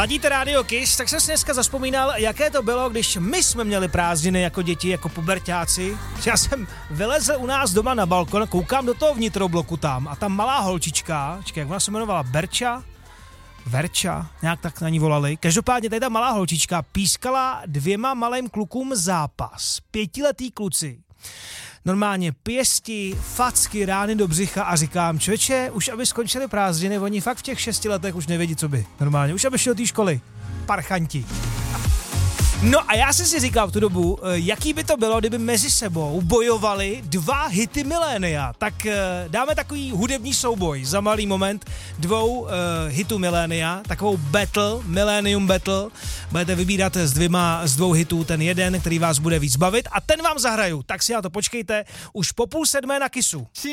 Ladíte Radio Kiss, tak jsem si dneska zavzpomínal, jaké to bylo, když my jsme měli prázdniny jako děti, jako puberťáci. Já jsem vylezl u nás doma na balkon, koukám do toho vnitrobloku tam a tam malá holčička, jak ona se jmenovala, Verča, nějak tak na ní volali. Každopádně tady ta malá holčička pískala 2 malým klukům zápas. 5letý kluci. Normálně pěsti, facky, rány do břicha a říkám, člověče, už aby skončili prázdniny, oni fakt v těch 6 letech už nevědí, co by. Normálně, už aby šli do té školy. Parchanti. No a já jsem si říkal v tu dobu, jaký by to bylo, kdyby mezi sebou bojovali 2 hity milénia. Tak dáme takový hudební souboj za malý moment 2 hitů milénia, takovou battle, Millennium Battle. Budete vybírat z 2 hitů ten jeden, který vás bude víc bavit a ten vám zahraju. Tak si na to počkejte už po 6:30 na Kissu.